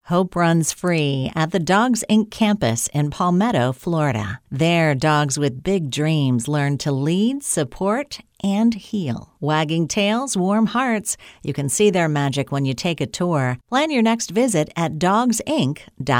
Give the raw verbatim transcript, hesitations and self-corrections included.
Hope runs free at the Dogs Incorporated campus in Palmetto, Florida. There, dogs with big dreams learn to lead, support, and heal. Wagging tails, warm hearts. You can see their magic when you take a tour. Plan your next visit at dogs inc dot com.